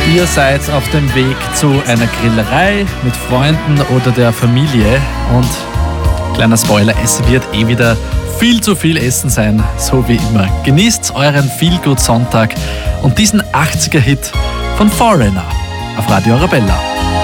Ihr seid auf dem Weg zu einer Grillerei mit Freunden oder der Familie und kleiner Spoiler, es wird wieder viel zu viel Essen sein, so wie immer. Genießt euren Feelgood Sonntag und diesen 80er-Hit von Foreigner auf Radio Arabella.